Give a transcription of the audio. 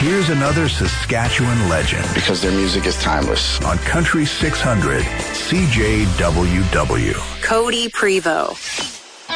Here's another Saskatchewan legend. Because their music is timeless. On Country 600, CJWW. Cody Prevost.